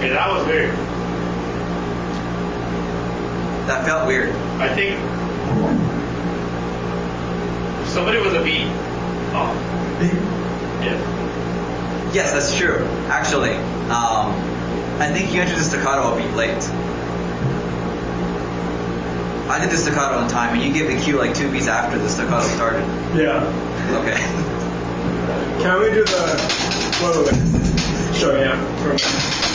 Yeah, that was weird. That felt weird. I think somebody was a beat off. Yeah. Yes, that's true. Actually, I think you entered the staccato a beat late. I did the staccato in time, and you gave the cue like 2 beats after the staccato started. Yeah. Okay. Can we do the... Wait. Show, yeah.